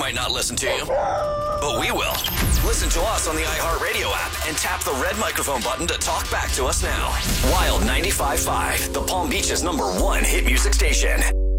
might not listen to you, but we will. Listen to us on the iHeartRadio app and tap the red microphone button to talk back to us now. Wild 95.5, the Palm Beach's #1 hit music station.